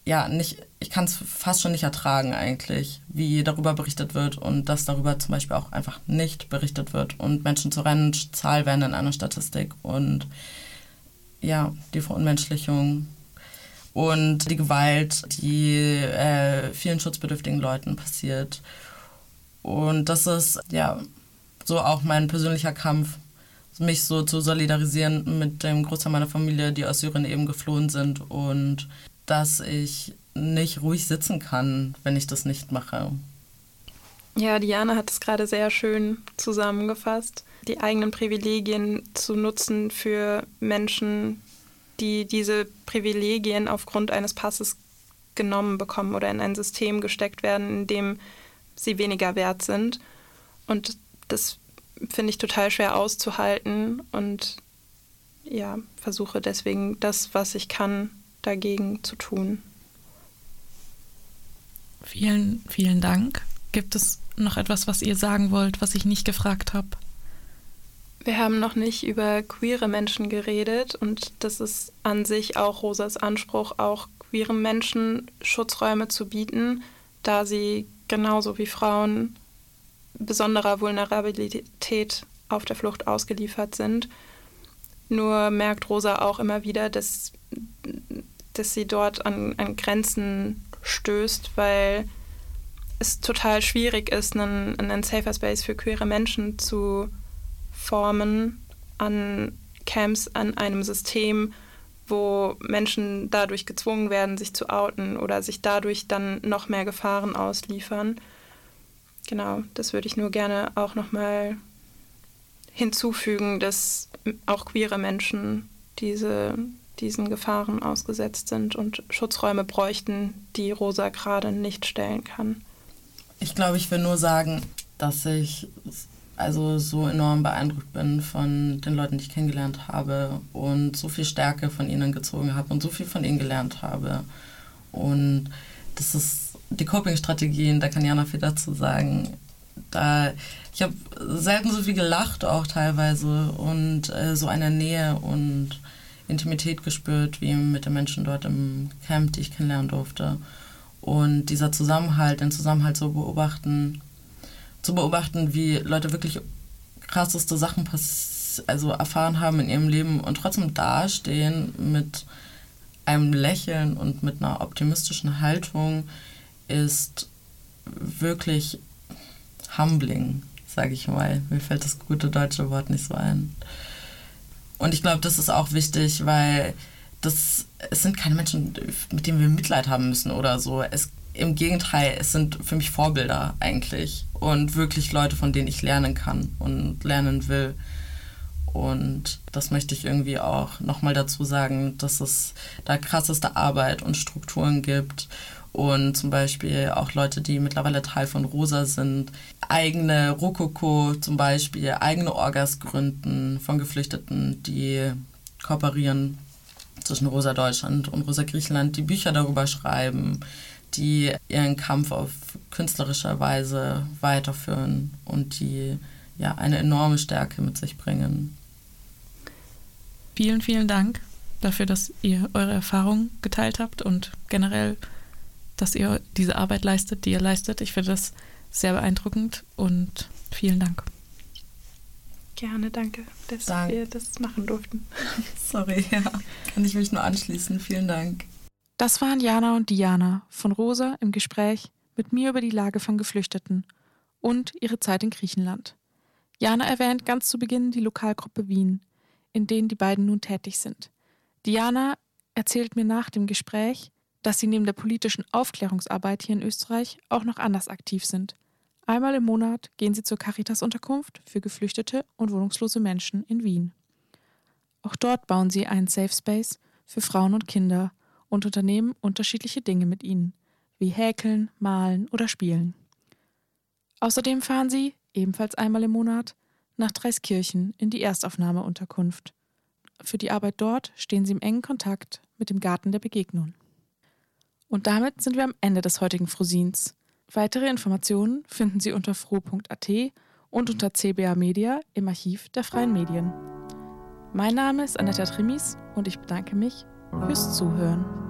ich kann es fast schon nicht ertragen eigentlich, wie darüber berichtet wird und dass darüber zum Beispiel auch einfach nicht berichtet wird und Menschen zur reinen Zahl werden in einer Statistik und ja, die Verunmenschlichung und die Gewalt, die vielen schutzbedürftigen Leuten passiert. Und das ist ja so auch mein persönlicher Kampf, mich so zu solidarisieren mit dem Großteil meiner Familie, die aus Syrien eben geflohen sind und dass ich nicht ruhig sitzen kann, wenn ich das nicht mache. Ja, Diana hat es gerade sehr schön zusammengefasst. Die eigenen Privilegien zu nutzen für Menschen, die diese Privilegien aufgrund eines Passes genommen bekommen oder in ein System gesteckt werden, in dem sie weniger wert sind. Und das finde ich total schwer auszuhalten und ja, versuche deswegen das, was ich kann, dagegen zu tun. Vielen, vielen Dank. Gibt es noch etwas, was ihr sagen wollt, was ich nicht gefragt habe? Wir haben noch nicht über queere Menschen geredet und das ist an sich auch Rosas Anspruch, auch queeren Menschen Schutzräume zu bieten, da sie genauso wie Frauen besonderer Vulnerabilität auf der Flucht ausgeliefert sind. Nur merkt Rosa auch immer wieder, dass sie dort an Grenzen stößt, weil es total schwierig ist, einen Safer Space für queere Menschen zu formen an Camps, an einem System, wo Menschen dadurch gezwungen werden, sich zu outen oder sich dadurch dann noch mehr Gefahren ausliefern. Genau, das würde ich nur gerne auch nochmal hinzufügen, dass auch queere Menschen diesen Gefahren ausgesetzt sind und Schutzräume bräuchten, die Rosa gerade nicht stellen kann. Ich glaube, ich will nur sagen, dass ich also so enorm beeindruckt bin von den Leuten, die ich kennengelernt habe und so viel Stärke von ihnen gezogen habe und so viel von ihnen gelernt habe. Und das ist die Coping-Strategien, da kann Jana viel dazu sagen. Ich habe selten so viel gelacht auch teilweise und so eine Nähe und Intimität gespürt wie mit den Menschen dort im Camp, die ich kennenlernen durfte. Und dieser Zusammenhalt, den Zusammenhalt zu beobachten, wie Leute wirklich krasseste Sachen erfahren haben in ihrem Leben und trotzdem dastehen mit einem Lächeln und mit einer optimistischen Haltung, ist wirklich humbling, sage ich mal. Mir fällt das gute deutsche Wort nicht so ein. Und ich glaube, das ist auch wichtig, weil es sind keine Menschen, mit denen wir Mitleid haben müssen oder so. Im Gegenteil, es sind für mich Vorbilder eigentlich und wirklich Leute, von denen ich lernen kann und lernen will. Und das möchte ich irgendwie auch nochmal dazu sagen, dass es da krasseste Arbeit und Strukturen gibt und zum Beispiel auch Leute, die mittlerweile Teil von Rosa sind, eigene Rokoko zum Beispiel, eigene Orgas gründen von Geflüchteten, die kooperieren zwischen Rosa Deutschland und Rosa Griechenland, die Bücher darüber schreiben, die ihren Kampf auf künstlerische Weise weiterführen und die ja eine enorme Stärke mit sich bringen. Vielen, vielen Dank dafür, dass ihr eure Erfahrungen geteilt habt und generell, dass ihr diese Arbeit leistet, die ihr leistet. Ich finde das sehr beeindruckend und vielen Dank. Gerne, danke, dass wir das machen durften. Sorry, ja, kann ich mich nur anschließen. Vielen Dank. Das waren Jana und Diana von Rosa im Gespräch mit mir über die Lage von Geflüchteten und ihre Zeit in Griechenland. Jana erwähnt ganz zu Beginn die Lokalgruppe Wien, in denen die beiden nun tätig sind. Diana erzählt mir nach dem Gespräch, dass sie neben der politischen Aufklärungsarbeit hier in Österreich auch noch anders aktiv sind. Einmal im Monat gehen sie zur Caritas-Unterkunft für geflüchtete und wohnungslose Menschen in Wien. Auch dort bauen sie einen Safe Space für Frauen und Kinder und unternehmen unterschiedliche Dinge mit ihnen, wie Häkeln, Malen oder Spielen. Außerdem fahren sie, ebenfalls einmal im Monat, nach Dreiskirchen in die Erstaufnahmeunterkunft. Für die Arbeit dort stehen sie im engen Kontakt mit dem Garten der Begegnung. Und damit sind wir am Ende des heutigen Frosins. Weitere Informationen finden Sie unter fro.at und unter CBA Media im Archiv der Freien Medien. Mein Name ist Anetta Trimis und ich bedanke mich fürs Zuhören.